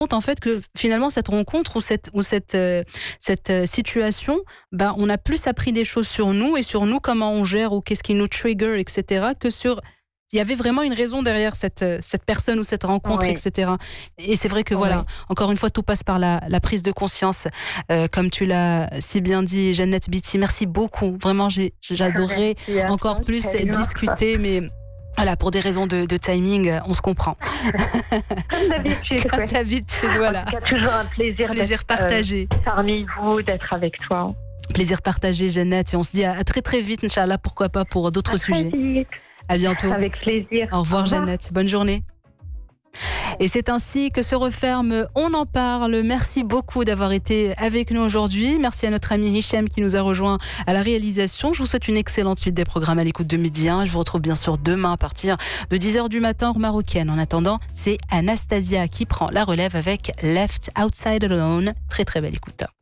compte en fait que finalement cette rencontre ou cette situation, on a plus appris des choses sur nous et sur nous, comment on gère ou qu'est-ce qui nous trigger, etc. que sur... Il y avait vraiment une raison derrière cette personne ou cette rencontre, Oui. etc. Et c'est vrai que Oui. encore une fois, tout passe par la prise de conscience. Comme tu l'as si bien dit, Jeannette Beatty, merci beaucoup. Vraiment, j'adorerais encore plus discuter, mais voilà, pour des raisons de timing, on se comprend. Comme d'habitude. Comme d'habitude, voilà. En tout cas, toujours un plaisir partagé. Parmi vous, d'être avec toi. Plaisir partagé, Jeannette. Et on se dit à très très vite, Inch'Allah, pourquoi pas pour d'autres sujets. Très vite. À bientôt. Avec plaisir. Au revoir, Jeannette. Bonne journée. Et c'est ainsi que se referme On en parle. Merci beaucoup d'avoir été avec nous aujourd'hui. Merci à notre ami Hichem qui nous a rejoint à la réalisation. Je vous souhaite une excellente suite des programmes à l'écoute de Midi 1. Je vous retrouve bien sûr demain à partir de 10h du matin, heure marocaine. En attendant, c'est Anastasia qui prend la relève avec Left Outside Alone. Très très belle écoute.